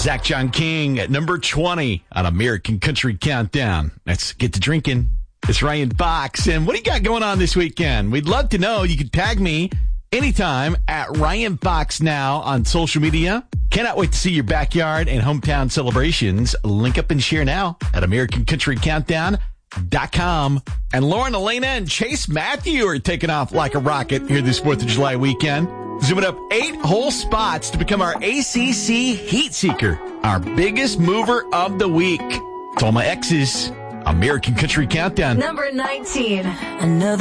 Zach John King at number 20 on American Country Countdown. Let's get to drinking. It's Ryan Fox. And what do you got going on this weekend? We'd love to know. You can tag me anytime at Ryan Fox Now on social media. Cannot wait to see your backyard and hometown celebrations. Link up and share now at AmericanCountryCountdown.com. And Lauren, Elena, and Chase Matthew are taking off like a rocket here this 4th of July weekend. Zooming up 8 whole spots to become our ACC Heat Seeker, our biggest mover of the week. To all my exes, American Country Countdown. Number 19. Another